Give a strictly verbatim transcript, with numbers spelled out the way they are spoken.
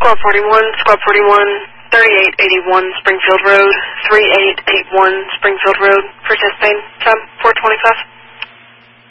Squad forty-one, Squad forty-one, thirty-eight eighty-one Springfield Road, three eight eight one Springfield Road, participating, sub four twenty-five.